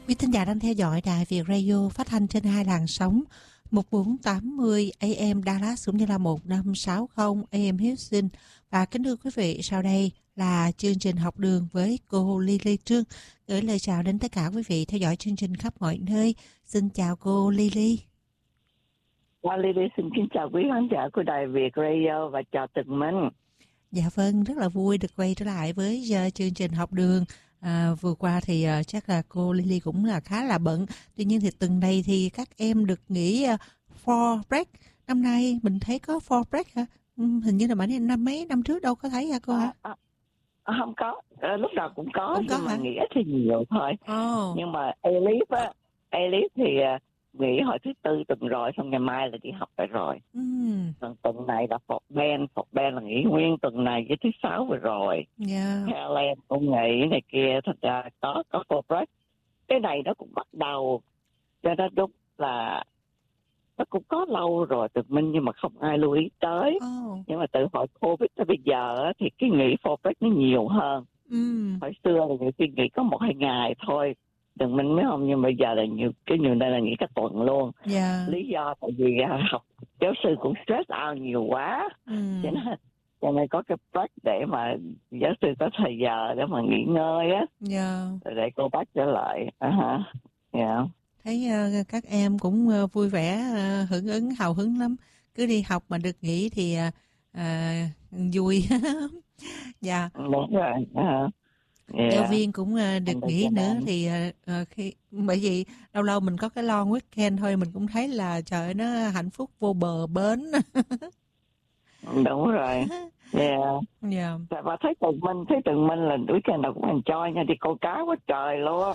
Quý thính giả đang theo dõi Đài Việt Radio phát thanh trên hai làn sóng 1480 AM Dallas cũng như là 1560 AM Houston. Và kính thưa quý vị, sau đây là chương trình học đường với cô Lily Trương. Gửi lời chào đến tất cả quý vị theo dõi chương trình khắp mọi nơi. Xin chào cô Lily. Lily xin kính chào quý khán giả của Đài Việt Radio và chào Tường Minh. Dạ vâng, rất là vui được quay trở lại với chương trình học đường. Vừa qua thì chắc là cô Lily cũng là khá là bận. Tuy nhiên thì tuần này thì các em được nghỉ fall break. Năm nay mình thấy có fall break hả? Hình như là mấy năm trước đâu có thấy hả cô hả? Không có, lúc nào cũng có, cũng nhưng có mà hả? nghỉ thì nhiều thôi. Nhưng mà A-Leaf thì nghỉ hồi thứ Tư tuần rồi, xong ngày mai là đi học lại rồi. Còn tuần này là Fort Bend là nghỉ nguyên tuần này với thứ Sáu vừa rồi. Caroline cũng nghỉ này kia, thật ra có fall break. Cái này nó cũng bắt đầu, cho nên đúng là nó cũng có lâu rồi Tường Minh, nhưng mà không ai lưu ý tới. Nhưng mà từ hồi Covid tới bây giờ thì cái nghỉ fall break nó nhiều hơn. Hồi xưa là nhiều khi nghỉ có 1-2 ngày thôi Tường Minh mới không, nhưng bây giờ là nhiều đây là nghỉ cả tuần luôn. Lý do tại vì học giáo sư cũng stress out nhiều quá, cho nên có cái break để mà giáo sư có thời giờ để mà nghỉ ngơi á, để cô bác trở lại. Thấy các em cũng vui vẻ, hưởng ứng, hào hứng lắm. Cứ đi học mà được nghỉ thì vui. Đúng rồi. Giáo viên cũng được nghỉ nữa thì bởi vì lâu lâu mình có cái long weekend thôi, mình cũng thấy là trời ơi, nó hạnh phúc vô bờ bến. Đúng rồi. Và thấy Tường Minh là weekend nào cũng enjoy nha, đi câu cá quá trời luôn.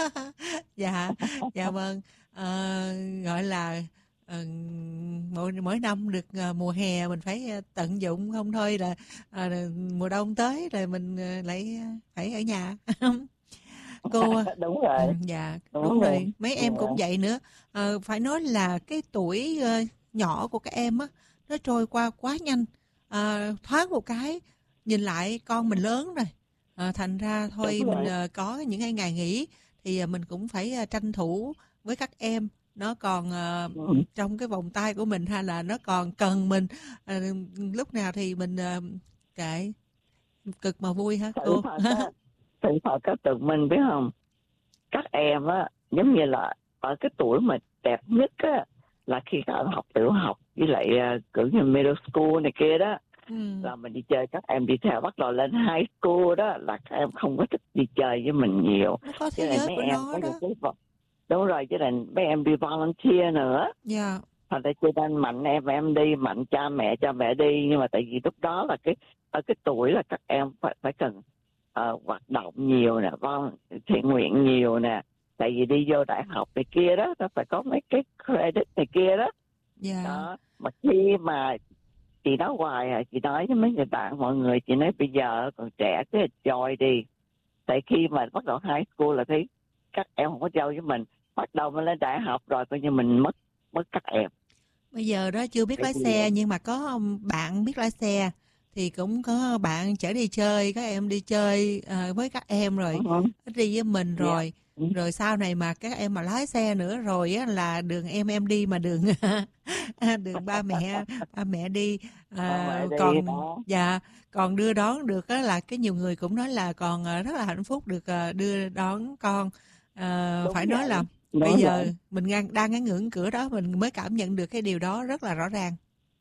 Dạ vâng. Gọi là mỗi năm được mùa hè mình phải tận dụng, không thôi là mùa đông tới rồi mình lại phải ở nhà. Cô đúng rồi. Đúng rồi. Mấy em cũng vậy nữa. Phải nói là cái tuổi nhỏ của các em á, nó trôi qua quá nhanh. Thoáng một cái nhìn lại con mình lớn rồi. Thành ra thôi mình có những ngày nghỉ thì mình cũng phải tranh thủ với các em. Nó còn trong cái vòng tay của mình, hay là nó còn cần mình, lúc nào thì mình kệ, cực mà vui hả cô? Sự thật các Tường Minh biết không, các em á giống như là ở cái tuổi mà đẹp nhất á là khi các em học tiểu học với lại cỡ như middle school này kia đó. Là mình đi chơi, các em đi theo, bắt đầu lên high school đó là các em không có thích đi chơi với mình nhiều. Nó có thế giới của nó đó. Đúng rồi, chứ là mấy em đi volunteer nữa. Thành ra cho nên mạnh em đi, mạnh cha mẹ đi. Nhưng mà tại vì lúc đó là ở cái tuổi là các em phải cần hoạt động nhiều nè, thiện nguyện nhiều nè. Tại vì đi vô đại học này kia đó, nó phải có mấy cái credit này kia đó. Đó, mà khi mà chị nói hoài chị nói với mấy người bạn mọi người, chị nói bây giờ còn trẻ cứ enjoy đi. Tại khi mà bắt đầu high school là thấy các em không có chơi với mình, bắt đầu mình lên đại học rồi coi như mình mất các em. Bây giờ đó chưa biết lái xe, nhưng mà có bạn biết lái xe thì cũng có bạn chở đi chơi, các em đi chơi với các em rồi, đi với mình rồi. Rồi sau này mà các em mà lái xe nữa rồi á, là đường em đi mà đường đường ba mẹ đi. Còn đưa đón được á, là cái nhiều người cũng nói là còn rất là hạnh phúc được đưa đón con. Phải nói là bây giờ mình đang ngưỡng ngưỡng cửa đó, mình mới cảm nhận được cái điều đó rất là rõ ràng.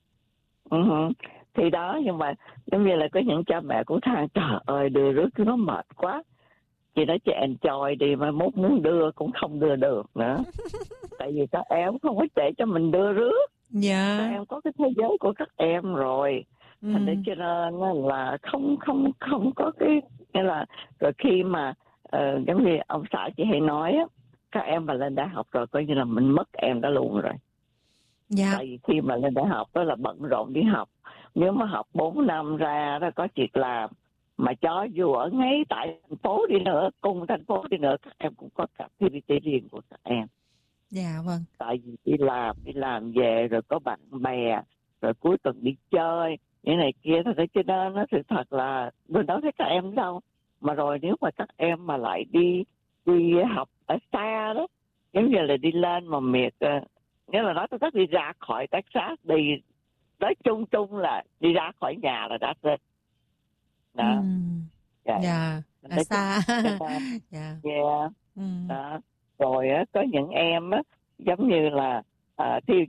Thì đó, nhưng mà giống như là có những cha mẹ cũng than trời ơi đưa rước nó mệt quá. Chị nói chị enjoy đi, mà mốt muốn đưa cũng không đưa được nữa. Tại vì các em không có để cho mình đưa rước. Các em có cái thế giới của các em rồi. Thành ra cho nên là không có cái, nghĩa là rồi khi mà giống như ông xã chị hay nói á, các em mà lên đại học rồi coi như là mình mất em đó luôn rồi. Tại vì khi mà lên đại học đó là bận rộn đi học. Nếu mà học 4 năm ra đó có việc làm, mà cho dù ở ngay tại thành phố đi nữa, cùng thành phố đi nữa, các em cũng có activity riêng của các em. Tại vì đi làm về rồi có bạn bè, rồi cuối tuần đi chơi như này kia, thật ra cho nên nó sự thật là mình đâu thấy các em đâu. Mà rồi nếu mà các em mà lại đi học ở xa đó, giống như là đi lên mà miệt, nghĩa là nói tôi rất đi ra khỏi Texas, đi nói chung chung là đi ra khỏi nhà là đã hết đó. Vậy Dạ, xa. Dạ. yeah. Ừ. Đó. Rồi á, có những em á giống như là thiêu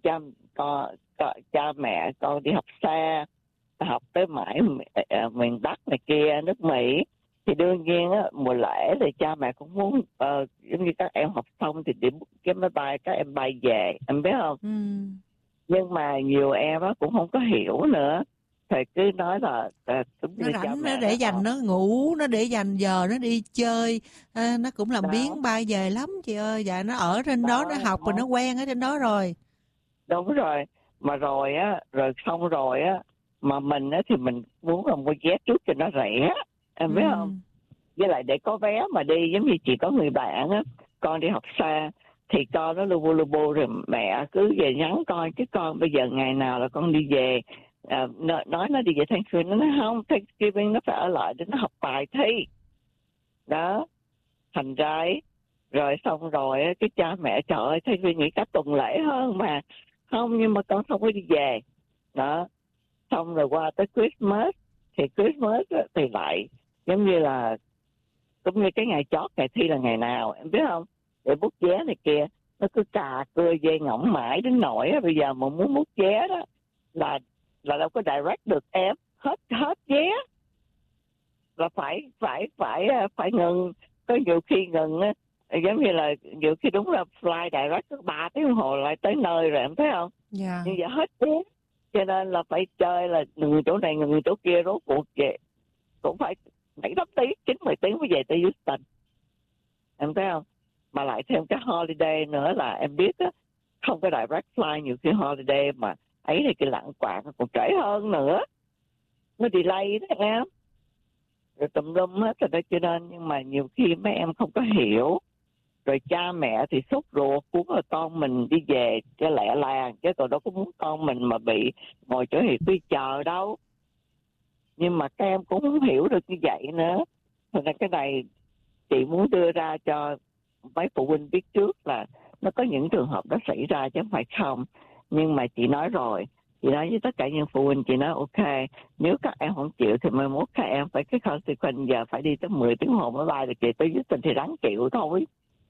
cha mẹ con đi học xa, học tới mãi miền Bắc này kia, nước Mỹ, thì đương nhiên á mùa lễ thì cha mẹ cũng muốn giống như các em học xong thì điểm cái máy bay các em bay về, em biết không? Nhưng mà nhiều em á cũng không có hiểu nữa, thầy cứ nói là nó rảnh nó để dành, nó ngủ, nó để dành giờ nó đi chơi, nó cũng làm biếng bay về lắm chị ơi. Dạ, nó ở trên đó nó học rồi nó quen ở trên đó rồi. Đúng rồi, mà rồi á, rồi xong rồi á, mà mình á thì mình muốn là mua vé trước cho nó rẻ, em biết không? Với lại để có vé mà đi, giống như chị có người bạn á, con đi học xa thì con nó lu bu rồi mẹ cứ về nhắn con, chứ con bây giờ ngày nào là con đi về, nói nó đi về Thanksgiving, nó nói không, Thanksgiving nó phải ở lại để nó học bài thi đó. Thành ra ấy, rồi xong rồi cái cha mẹ trời ơi, thay vì nghĩ cả tuần lễ hơn mà không, nhưng mà con không có đi về đó. Xong rồi qua tới Christmas thì Christmas thì lại giống như là cũng như cái ngày chót ngày thi là ngày nào, em biết không, để bút vé này kia nó cứ cà cưa dây ngỗng mãi đến nỗi bây giờ mà muốn bút vé đó là đâu có direct được em, hết vé là phải ngừng. Có nhiều khi ngừng á, giống như là nhiều khi đúng là fly direct 3 tiếng đồng hồ lại tới nơi rồi, em thấy không? Yeah. Nhưng giờ hết vé, cho nên là phải chơi là ngừng chỗ này ngừng chỗ kia, rốt cuộc về cũng phải 7-8 tiếng, 9-10 tiếng mới về tới Houston, em thấy không? Mà lại thêm cái holiday nữa là em biết á, không có direct fly, nhiều khi holiday mà ấy thì cái lặng quạng còn trễ hơn nữa, nó delay đó em, rồi tùm lum hết rồi đó. Cho nên nhưng mà nhiều khi mấy em không có hiểu, rồi cha mẹ thì sốt ruột muốn là con mình đi về cho lẹ làng, chứ còn đâu có muốn con mình mà bị ngồi chỗ hiệp đi chờ đâu. Nhưng mà các em cũng không hiểu được như vậy nữa. Thành ra cái này chị muốn đưa ra cho mấy phụ huynh biết trước là nó có những trường hợp đó xảy ra chứ không phải không. Nhưng mà chị nói rồi, chị nói với tất cả những phụ huynh, chị nói ok, nếu các em không chịu thì mai mốt các em phải cái consequence giờ phải đi tới 10 tiếng hồ máy bay, là chị tới dưới tình thì đáng chịu thôi.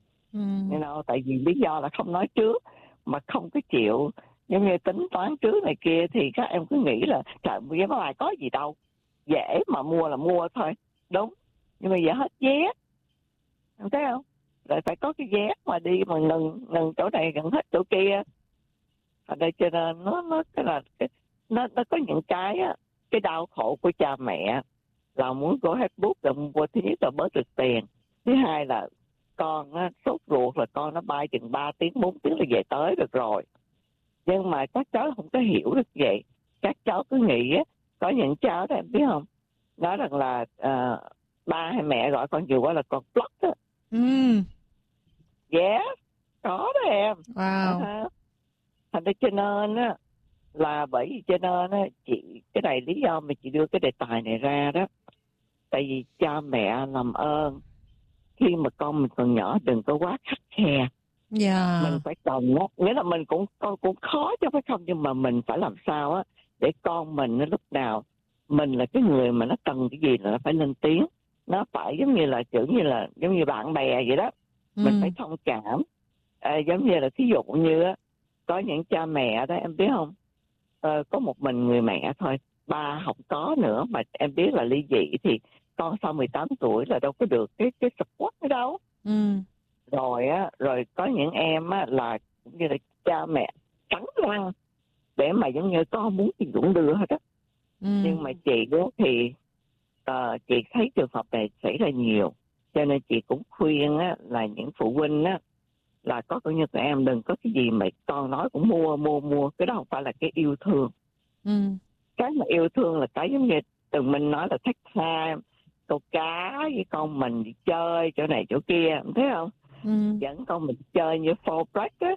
Tại vì lý do là không nói trước mà không có chịu, giống như tính toán trước này kia, thì các em cứ nghĩ là trời, vé máy bay có gì đâu, dễ mà mua là mua thôi. Đúng, nhưng mà giờ hết vé, em thấy không? Rồi phải có cái vé mà đi mà ngừng chỗ này gần hết chỗ kia. Ở đây cho nên nó có những cái đau khổ của cha mẹ là muốn có hết bút, là mua, thứ nhất là bớt được tiền, thứ hai là con sốt ruột là con nó bay chừng 3 tiếng 4 tiếng là về tới được rồi. Nhưng mà các cháu không có hiểu được vậy. Các cháu cứ nghĩ có những cháu đó em biết không, nói rằng là ba hay mẹ gọi con nhiều quá là con block á. Yes, có đó em. Wow. Thành ra cho nên á, là bởi vì cho nên á, chị, cái này lý do mà chị đưa cái đề tài này ra đó, tại vì cha mẹ làm ơn khi mà con mình còn nhỏ đừng có quá khắt khe. Mình phải cần á, nghĩa là con cũng khó chứ phải không, nhưng mà mình phải làm sao á để con mình nó lúc nào mình là cái người mà nó cần cái gì là nó phải lên tiếng, nó phải giống như là kiểu như là giống như bạn bè vậy đó. Mình phải thông cảm. Giống như là thí dụ như á, có những cha mẹ đó em biết không, có một mình người mẹ thôi, ba không có nữa, mà em biết là ly dị thì con sau 18 tuổi là đâu có được cái support nữa đâu. Rồi có những em á là cũng như là cha mẹ cắn răng để mà giống như con muốn thì cũng đưa hết á. Nhưng mà chị đó thì chị thấy trường hợp này xảy ra nhiều, cho nên chị cũng khuyên á là những phụ huynh á là có như các em đừng có cái gì mà con nói cũng mua, cái đó không phải là cái yêu thương. Cái mà yêu thương là cái giống như Tường Minh nói là take time, câu cá với con mình đi chơi chỗ này chỗ kia, thấy không? Dẫn con mình chơi như fall break á,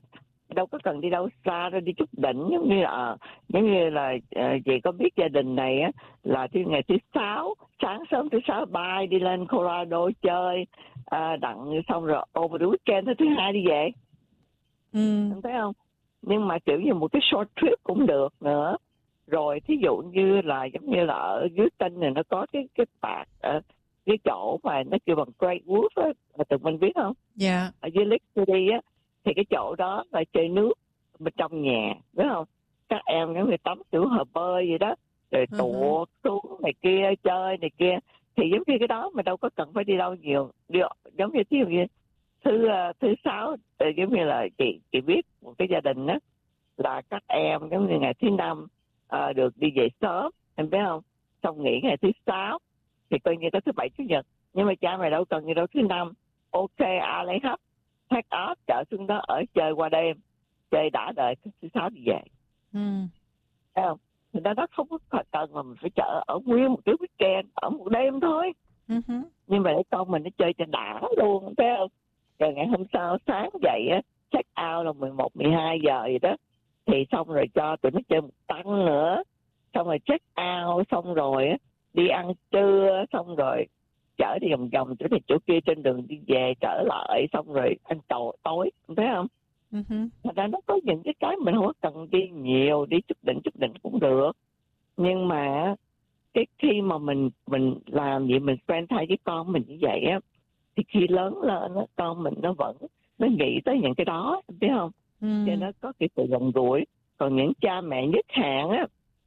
đâu có cần đi đâu xa đâu, đi chút đỉnh giống như là chị có biết gia đình này á là ngày thứ sáu, sáng sớm thứ sáu bay đi lên Colorado chơi, đặng xong rồi over the weekend thứ hai đi về. Em thấy không? Nhưng mà kiểu như một cái short trip cũng được nữa. Rồi thí dụ như là giống như là ở dưới Tinh này nó có cái park, cái chỗ mà nó kêu bằng Great Wolf á, tụi mình biết không? Dạ. Ở dưới Lake City á, thì cái chỗ đó là chơi nước bên trong nhà, biết không? Các em giống như tắm kiểu hồ bơi vậy đó, rồi tuột xuống này kia, chơi này kia. Thì giống như cái đó mà đâu có cần phải đi đâu nhiều. Giống như thí dụ như thứ sáu, giống như là chị biết một cái gia đình đó là các em giống như ngày thứ năm được đi về sớm, em biết không? Xong nghỉ ngày thứ sáu thì coi như tới thứ bảy chủ nhật. Nhưng mà cha mày đâu cần gì đâu, thứ năm ok lấy hấp thác ớt chở xuống đó ở chơi qua đêm, chơi đã đợi thứ sáu đi về. Thấy không? Thì nó không có cần mà mình phải chở ở nguyên một cái weekend, ở một đêm thôi. Nhưng mà để con mình nó chơi cho đã luôn, thấy không? Rồi ngày hôm sau sáng dậy á, check out là 11, 12 giờ gì đó. Thì xong rồi cho tụi nó chơi một tăng nữa. Xong rồi check out, xong rồi á, đi ăn trưa, xong rồi chở đi vòng vòng chỗ này chỗ kia trên đường đi về trở lại, xong rồi ăn tối, thấy không? Thật ra nó có những cái mình không có cần đi nhiều, đi chút đỉnh cũng được. Nhưng mà cái khi mà mình làm vậy, mình spend time với con mình như vậy á, thì khi lớn lên á, con mình nó nghĩ tới những cái đó, biết không? Cho nó có cái sự gần gũi. Còn những cha mẹ nhất hạn á,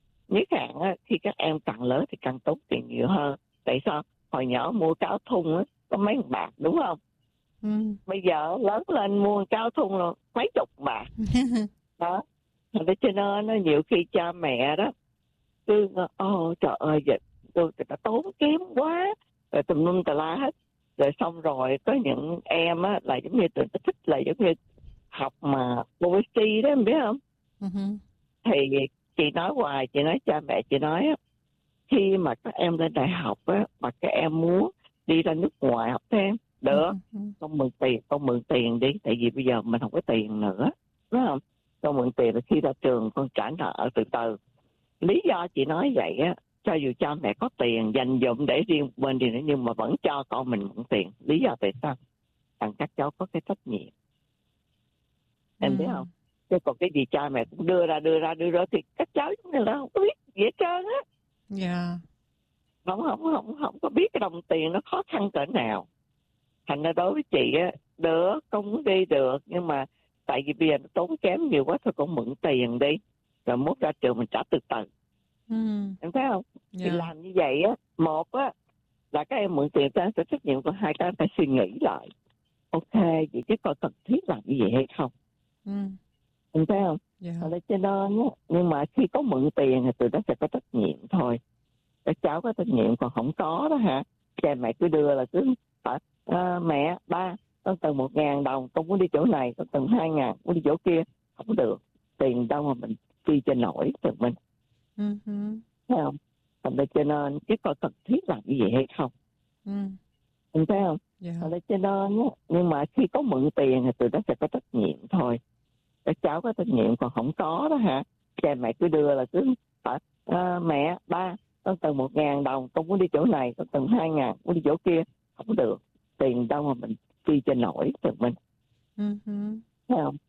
khi các em càng lớn thì càng tốn tiền nhiều hơn. Tại sao? Hồi nhỏ mua cáo thun á có mấy bạc, đúng không? Bây giờ lớn lên mua cáo thun là mấy chục bạc. Đó. Cho nên nó nhiều khi cha mẹ đó cứ trời ơi vậy tôi ta tốn kém quá, rồi tùm lum tà la hết. Rồi xong rồi có những em á là giống như tụi nó thích là giống như học mà overseas đó, em biết không? Thì chị nói hoài, chị nói cha mẹ, chị nói á, khi mà các em lên đại học á, mà các em muốn đi ra nước ngoài học thêm được, con mượn tiền đi, tại vì bây giờ mình không có tiền nữa, đúng không? Con mượn tiền là khi ra trường con trả nợ từ từ. Lý do chị nói vậy á, cho dù cha mẹ có tiền dành dụm để riêng bên đi nữa, nhưng mà vẫn cho con mình mượn tiền. Lý do tại sao? Thằng các cháu có cái trách nhiệm, em biết không? Chứ còn cái gì cha mẹ cũng đưa ra thì các cháu chúng này là không có biết gì hết trơn á. Dạ. Không có biết cái đồng tiền nó khó khăn cỡ nào. Thành ra đối với chị á, được, con muốn đi được, nhưng mà tại vì bây giờ nó tốn kém nhiều quá, thôi con mượn tiền đi, rồi mốt ra trường mình trả từ từ. Em thấy không? Thì làm như vậy á, một á là các em mượn tiền ta sẽ trách nhiệm, còn hai các em phải suy nghĩ lại, ok vậy chứ coi cần thiết làm như vậy hay không. Em thấy không? Cho nên á, nhưng mà khi có mượn tiền thì tụi nó sẽ có trách nhiệm thôi. Các cháu có trách nhiệm, còn không có đó hả, cha mẹ cứ đưa là cứ mẹ, ba, con cần 1.000 đồng, con muốn đi chỗ này, con cần 2.000, muốn đi chỗ kia, không được. Tiền đâu mà mình chi cho nổi tụi mình. Thấy không? Cho nên chứ coi cần thiết làm như vậy hay không. Em thấy không? Cho nên á, nhưng mà khi có mượn tiền thì tụi nó sẽ có trách nhiệm thôi. Các cháu có trách nhiệm, còn không có đó hả, cha mẹ cứ đưa là cứ mẹ, ba, con cần 1.000 đồng, con muốn đi chỗ này, con cần 2.000, muốn đi chỗ kia, không được. Tiền đâu mà mình chi cho nổi tụi mình. Thấy không?